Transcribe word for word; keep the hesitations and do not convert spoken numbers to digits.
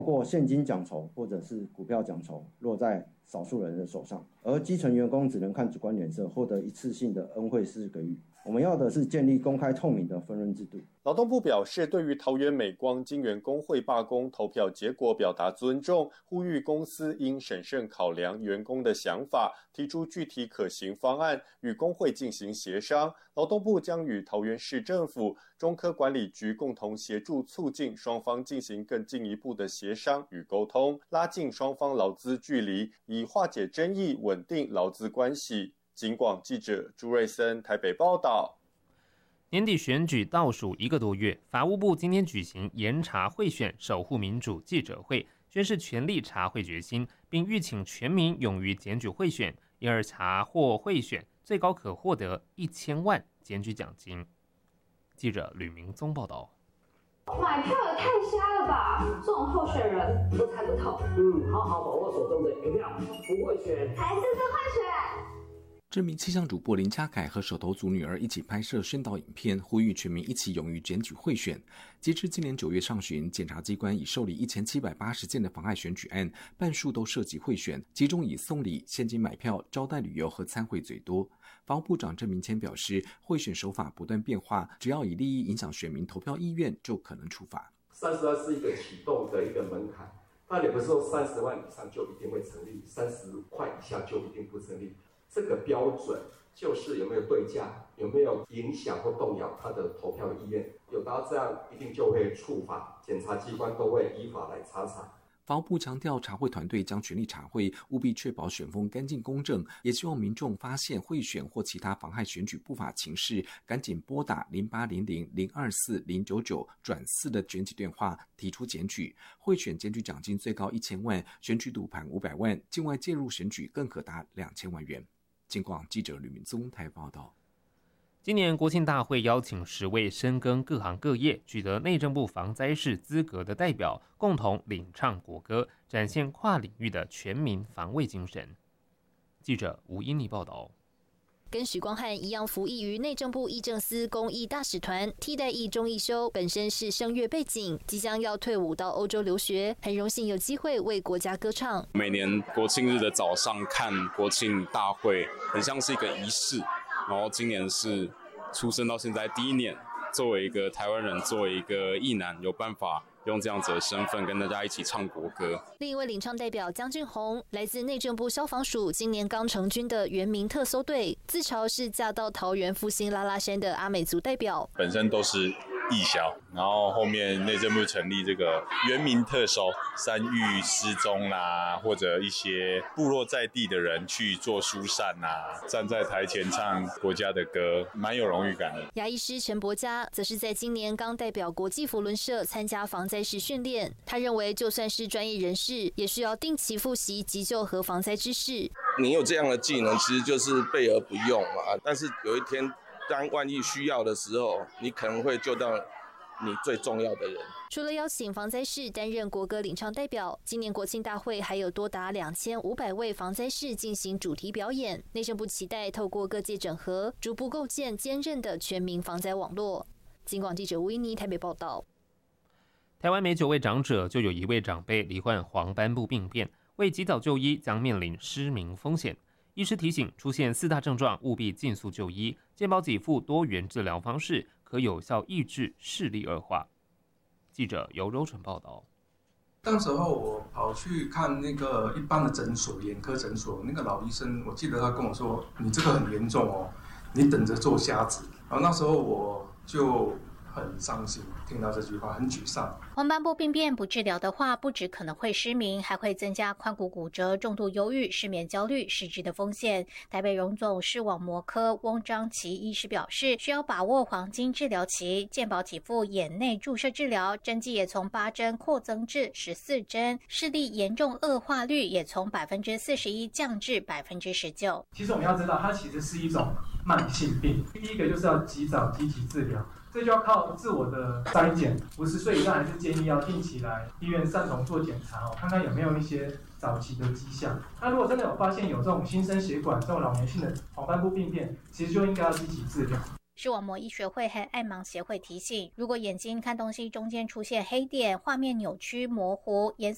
通过现金奖酬或者是股票奖酬落在少数人的手上，而基层员工只能看主观脸色，获得一次性的恩惠式给予。我们要的是建立公开透明的分润制度。 劳动部表示，对于桃园美光晶圆工会罢工投票结果表达尊重，呼吁公司应审慎考量员工的想法，提出具体可行方案，与工会进行协商。劳动部将与桃园市政府、中科管理局共同协助促进双方进行更进一步的协商与沟通，拉近双方劳资距离，以化解争议，稳定劳资关系。警广记者朱瑞森台北报道。 年底选举倒数一个多月，法务部今天举行严查贿选守护民主记者会，宣示全力查贿决心，并吁请全民勇于检举贿选，因而查获贿选最高可获得一千万检举奖金。记者吕明宗报道。 买票也太瞎了吧！这种候选人我才不投。 嗯，好好把握手中的一票，不会选还是不会选。 知名气象主播林嘉凯和手头族女儿一起拍摄宣导影片，呼吁全民一起勇于检举贿选。截至今年九月上旬，检察机关已受理一千七百八十件的妨碍选举案，半数都涉及贿选，其中以送礼、现金买票、招待旅游和参会最多。法务部长郑明谦表示，贿选手法不断变化，只要以利益影响选民投票意愿，就可能处罚。 三十万是一个启动的一个门槛，但也不是说三十万以上就一定会成立，三十块以下就一定不成立。这个标准就是有没有对价，有没有影响或动摇他的投票意愿，有达到这样一定就会处罚，检察机关都会依法来查查。 法务部强调，查贿团队将全力查贿，务必确保选风干净公正，也希望民众发现贿选或其他妨害选举不法情事，赶紧拨打零八零零零二四零九九转四的检举电话提出检举。贿选检举奖金最高一千万，选举赌盘五百万，境外介入选举更可达两千万元。警广记者吕明宗台报道。 今年国庆大会邀请十位深耕各行各业、取得内政部防灾士资格的代表，共同领唱国歌，展现跨领域的全民防卫精神。记者吴英妮报道。 跟许光汉一样服役于内政部议政司公益大使团，替代役钟义修本身是声乐背景，即将要退伍到欧洲留学，很荣幸有机会为国家歌唱。 每年国庆日的早上看国庆大会，很像是一个仪式。然后今年是出生到现在第一年，作为一个台湾人，作为一个役男，有办法用这样子的身份跟大家一起唱国歌。 另一位领唱代表江俊宏，来自内政部消防署，今年刚成军的原民特搜队，自嘲是嫁到桃园复兴拉拉山的阿美族代表。 本身都是义消，然后后面内政部成立这个原民特搜，山域失踪啦、啊，或者一些部落在地的人去做疏散啊，站在台前唱国家的歌，蛮有荣誉感的。 牙医师陈伯嘉则是在今年刚代表国际扶轮社参加防灾士训练，他认为就算是专业人士，也需要定期复习急救和防灾知识。 你有这样的技能，其实就是备而不用嘛。但是有一天，当万一需要的时候，你可能会救到你最重要的人。 除了邀请防灾士担任国歌领唱代表，今年国庆大会还有多达两千五百位防灾士进行主题表演。内政部期待透过各界整合，逐步构建坚韧的全民防灾网络。警广记者吴依妮台北报道。 台湾每九位长者就有一位长辈罹患黄斑部病变，为及早就医将面临失明风险。医师提醒，出现四大症状务必尽速就医，健保给付多元治疗方式可有效抑制视力恶化。记者由柔纯报道。 当时候我跑去看那个一般的诊所，眼科诊所，那个老医生，我记得他跟我说：“你这个很严重哦，你等着做瞎子。”然后那时候我就很伤心，听到这句话很沮丧。 黄斑部病变不治疗的话，不只可能会失明，还会增加髋骨骨折、重度忧郁、失眠焦虑、失智的风险。台北荣总视网膜科翁章琪医师表示，需要把握黄金治疗期，健保给付眼内注射治疗，针剂也从八针扩增至十四针，视力严重恶化率也从百分之四十一降至百分之十九。 其实我们要知道，它其实是一种慢性病。第一个就是要及早积极治疗。这就要靠自我的筛检，五十岁以上还是建议要定期来医院上总做检查哦，看看有没有一些早期的迹象。那如果真的有发现有这种新生血管、这种老年性的黄斑部病变，其实就应该要积极治疗。 视网膜医学会和爱盲协会提醒，如果眼睛看东西中间出现黑点、画面扭曲、模糊、颜色